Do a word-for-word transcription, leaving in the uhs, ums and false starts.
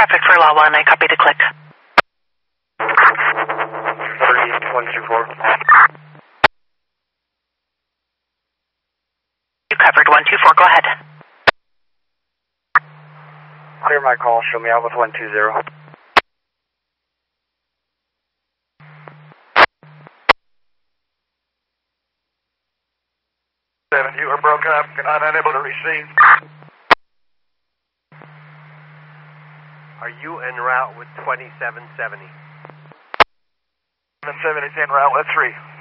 Traffic for Law one, I copy to click. three one two four. You covered one two four, go ahead. Clear my call, show me out with one two zero. Seven, you are broken up, not unable to receive. Are you en route with twenty-seven seventy? seven seventy is en route with three.